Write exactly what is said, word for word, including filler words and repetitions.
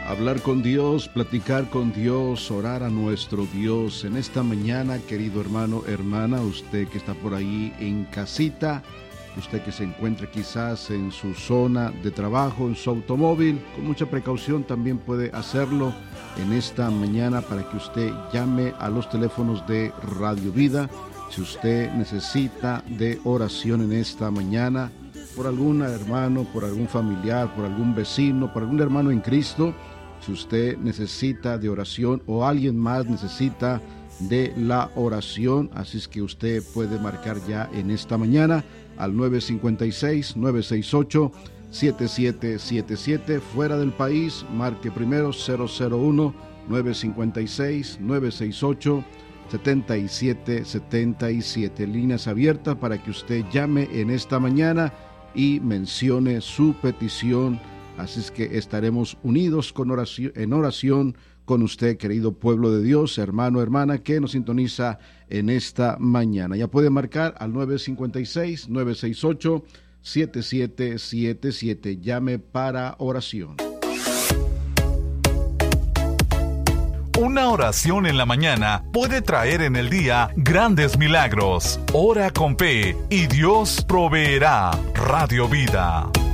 hablar con Dios, platicar con Dios, orar a nuestro Dios. En esta mañana, querido hermano, hermana, usted que está por ahí en casita, usted que se encuentra quizás en su zona de trabajo, en su automóvil, con mucha precaución también puede hacerlo en esta mañana para que usted llame a los teléfonos de Radio Vida. Si usted necesita de oración en esta mañana, por algún hermano, por algún familiar, por algún vecino, por algún hermano en Cristo, si usted necesita de oración o alguien más necesita de la oración, así es que usted puede marcar ya en esta mañana al nueve cinco seis, nueve seis ocho, siete siete siete siete. Fuera del país, marque primero cero cero uno, nueve cinco seis, nueve seis ocho, siete siete siete siete. Líneas abiertas para que usted llame en esta mañana y mencione su petición. Así es que estaremos unidos con oración, en oración con usted, querido pueblo de Dios, hermano, hermana, que nos sintoniza en esta mañana. Ya puede marcar al nueve cinco seis, nueve seis ocho, siete siete siete siete. Llame para oración. Una oración en la mañana puede traer en el día grandes milagros. Ora con fe y Dios proveerá. Radio Vida.